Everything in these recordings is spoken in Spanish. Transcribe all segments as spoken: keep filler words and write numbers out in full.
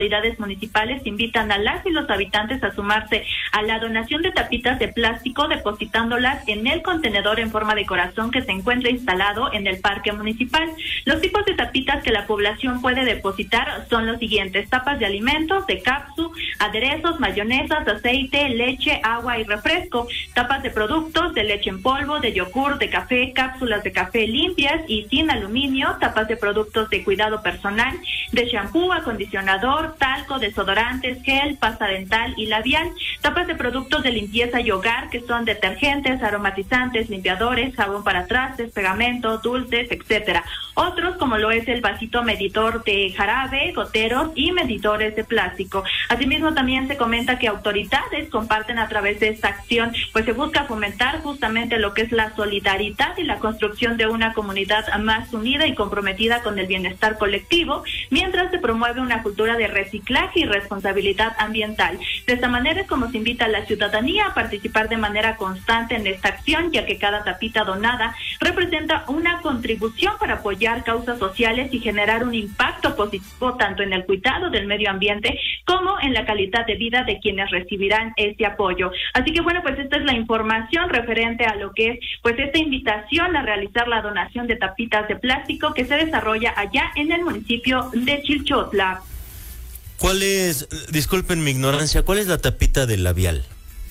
autoridades municipales invitan a las y los habitantes a sumarse a la donación de tapitas de plástico, depositándolas en el contenedor en forma de corazón que se encuentra instalado en el parque municipal. Los tipos de tapitas que la población puede depositar son los siguientes: tapas de alimentos, de cápsula, aderezos, mayonesas, aceite, leche, agua y refresco, tapas de productos, de leche en polvo, de yogur, de café, cápsulas de café limpias y sin aluminio, tapas de productos de cuidado personal, de shampoo, acondicionador, talco, desodorantes, gel, pasta dental y labial, tapas de productos de limpieza y hogar que son detergentes, aromatizantes, limpiadores, jabón para trastes, pegamento, dulces, etcétera. Otros, como lo es el vasito medidor de jarabe, goteros y medidores de plástico. Asimismo, también se comenta que autoridades comparten a través de esta acción, pues se busca fomentar justamente lo que es la solidaridad y la construcción de una comunidad más unida y comprometida con el bienestar colectivo, mientras se promueve una cultura de reciclaje y responsabilidad ambiental. De esta manera es como se invita a la ciudadanía a participar de manera constante en esta acción, ya que cada tapita donada representa una contribución para apoyar causas sociales y generar un impacto positivo tanto en el cuidado del medio ambiente como en la calidad de vida de quienes recibirán este apoyo. Así que bueno, pues esta es la información referente a lo que es pues esta invitación a realizar la donación de tapitas de plástico que se desarrolla allá en el municipio de Chilchotla. ¿Cuál es, disculpen mi ignorancia, cuál es la tapita del labial?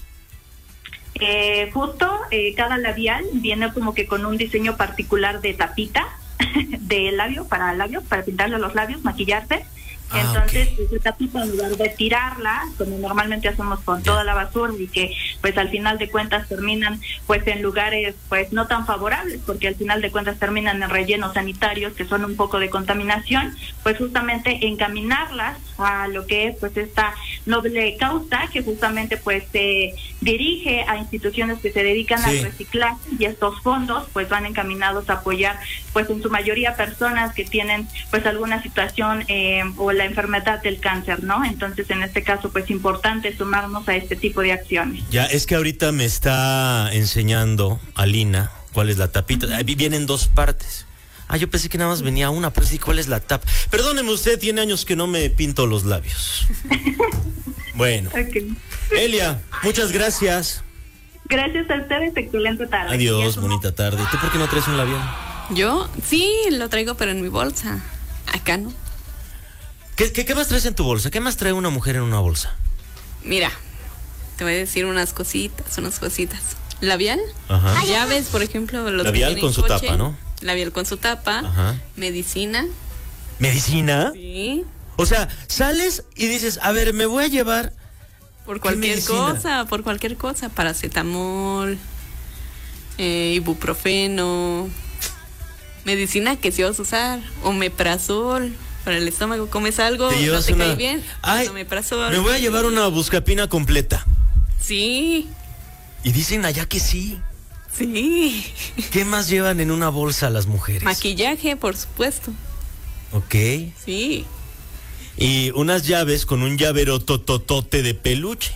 Eh, justo eh, cada labial viene como que con un diseño particular de tapita de labio, para labios, para pintarle los labios, maquillarse. Ah, entonces, okay. Esa tapita, en lugar de tirarla, como normalmente hacemos con toda la basura, y que pues al final de cuentas terminan pues en lugares pues no tan favorables, porque al final de cuentas terminan en rellenos sanitarios que son un poco de contaminación, pues justamente encaminarlas a lo que es pues esta noble causa que justamente pues se dirige a instituciones que se dedican sí. al reciclaje, y estos fondos pues van encaminados a apoyar pues en su mayoría personas que tienen pues alguna situación eh, o la enfermedad del cáncer, ¿no? Entonces, en este caso, pues, importante sumarnos a este tipo de acciones. Ya, es que ahorita me está enseñando Alina cuál es la tapita. Uh-huh. Vienen dos partes. Ah, yo pensé que nada más venía una, pero sí, ¿cuál es la tapa? Perdóneme usted, tiene años que no me pinto los labios. Bueno. Okay. Elia, muchas gracias. Gracias a ustedes, excelente tarde. Adiós, bonita tarde. ¿Tú por qué no traes un labial? Yo, sí, lo traigo, pero en mi bolsa. Acá no. ¿Qué, qué, ¿Qué más traes en tu bolsa? ¿Qué más trae una mujer en una bolsa? Mira, te voy a decir unas cositas, unas cositas. Labial, ajá. Llaves, por ejemplo. Los labial con su coche, tapa, ¿no? Labial con su tapa, ajá. Medicina. ¿Medicina? Sí. O sea, sales y dices, a ver, me voy a llevar... Por cualquier cosa, por cualquier cosa. Paracetamol, eh, ibuprofeno, medicina que sí vas a usar, omeprazol. Para el estómago, comes algo, ¿te no te una... cae bien? Ay, omeprazol. Me voy a llevar una buscapina completa. Sí. Y dicen allá que sí. Sí. ¿Qué más llevan en una bolsa las mujeres? Maquillaje, por supuesto. Ok. Sí. Y unas llaves con un llavero tototote de peluche.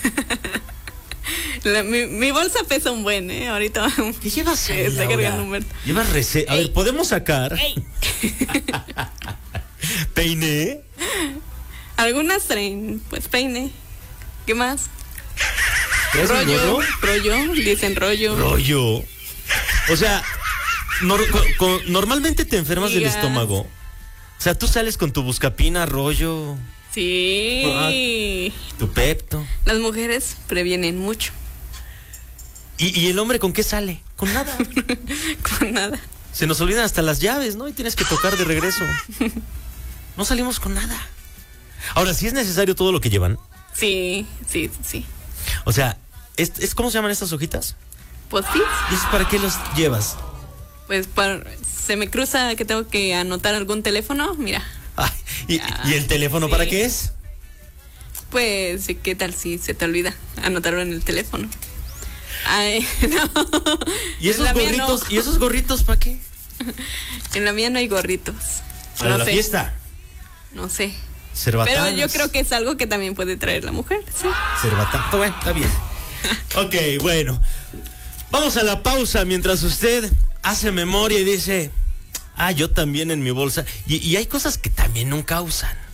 La, mi, mi bolsa pesa un buen, ¿eh? Ahorita. ¿Qué llevas ahí, está cargando un buen. Llevas receta. A Ey. ver, ¿podemos sacar? Ey. ¿Peine? Algunas traen, pues, peine. ¿Qué más? Rollo. Rollo, dicen rollo. Rollo. O sea, nor, con, con, normalmente te enfermas Digas. del estómago. O sea, tú sales con tu buscapina, rollo. Sí. Ah, tu Pepto. Las mujeres previenen mucho. ¿Y, ¿Y el hombre con qué sale? Con nada. Con nada. Se nos olvidan hasta las llaves, ¿no? Y tienes que tocar de regreso. No salimos con nada. Ahora, ¿sí es necesario todo lo que llevan? Sí, sí, sí. O sea, ¿es, es ¿cómo se llaman estas hojitas? Post-its. ¿Y es para qué los llevas? Pues para, se me cruza que tengo que anotar algún teléfono, mira. Ay, ¿y, ya, ¿Y el teléfono sí. para qué es? Pues, ¿qué tal si se te olvida anotarlo en el teléfono? Ay, no. ¿Y esos gorritos, no. ¿y esos gorritos para qué? En la mía no hay gorritos. ¿Para no la sé. fiesta? No sé. Cerbatanas. Pero yo creo que es algo que también puede traer la mujer, sí. Cerbatana, bueno, está bien. Ok, bueno. Vamos a la pausa mientras usted hace memoria y dice, ah, yo también en mi bolsa. Y, y hay cosas que también nunca usan.